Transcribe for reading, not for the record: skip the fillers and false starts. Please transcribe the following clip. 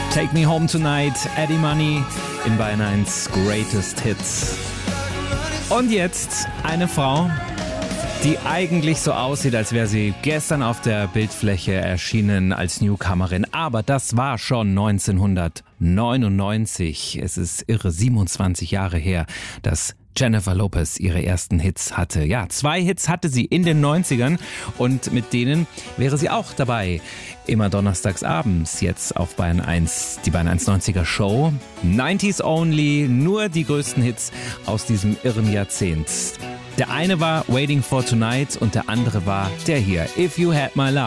Take Me Home Tonight, Eddie Money in Bayern 1 Greatest Hits. Und jetzt eine Frau, die eigentlich so aussieht, als wäre sie gestern auf der Bildfläche erschienen als Newcomerin. Aber das war schon 1999. Es ist irre, 27 Jahre her, dass Jennifer Lopez ihre ersten Hits hatte. Ja, 2 Hits hatte sie in den 90ern und mit denen wäre sie auch dabei. Immer donnerstags abends jetzt auf Bayern 1, die Bayern 1 90er Show. 90s Only, nur die größten Hits aus diesem irren Jahrzehnt. Der eine war Waiting for Tonight und der andere war der hier, If You Had My Love.